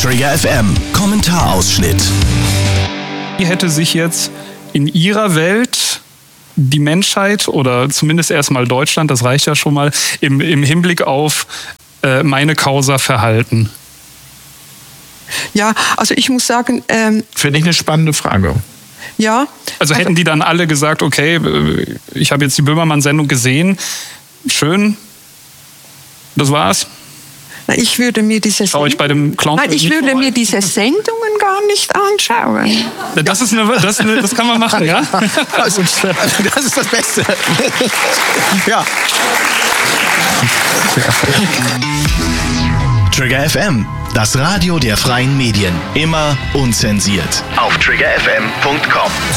Trigger FM Kommentarausschnitt. Wie hätte sich jetzt in Ihrer Welt die Menschheit oder zumindest erstmal Deutschland, das reicht ja schon mal, im Hinblick auf meine Causa verhalten? Ja, also ich muss sagen... Finde ich eine spannende Frage. Ja. Also hätten die dann alle gesagt, okay, ich habe jetzt die Böhmermann-Sendung gesehen, schön, das war's? Na, ich würde mir diese Schau ich bei dem Clown ich würde mir diese Sendungen gar nicht anschauen. Das kann man machen, ja? Also, das ist das Beste. Ja. Trigger FM, das Radio der freien Medien. Immer unzensiert. Auf triggerfm.com.